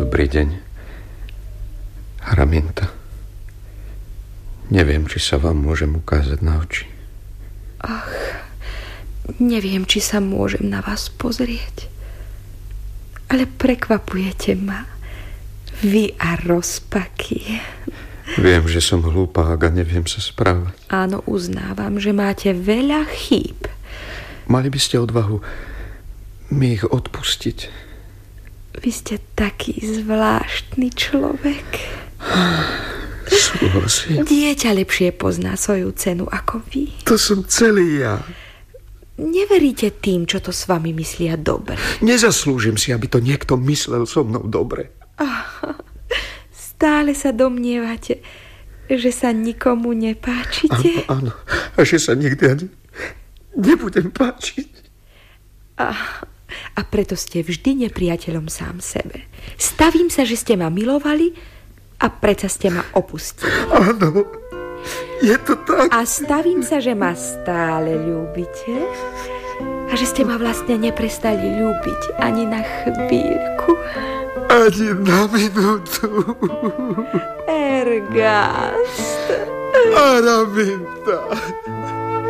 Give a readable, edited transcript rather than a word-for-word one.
Dobrý deň. Araminta. Neviem, či sa vám môžem ukázať na oči. Ach, neviem, či sa môžem na vás pozrieť. Ale prekvapujete ma. Vy a rozpaky. Viem, že som hlúpák a neviem sa správať. Áno, uznávam, že máte veľa chýb. Mali by ste odvahu mi ich odpustiť. Vy ste taký zvláštny človek. Súhlasím. Dieťa lepšie pozná svoju cenu ako vy. To som celý ja. Neveríte tým, čo to s vami myslia dobre. Nezaslúžim si, aby to niekto myslel so mnou dobre. Stále sa domnievate, že sa nikomu nepáčite? Áno. A že sa nikdy ani nebudem páčiť. A preto ste vždy nepriateľom sám sebe. Stavím sa, že ste ma milovali a predsa ste ma opustili. Áno, je to tak. A stavím sa, že ma stále ľúbite a že ste ma vlastne neprestali ľúbiť ani na chvíľku. Ani na minútu. Ergast. Araminta.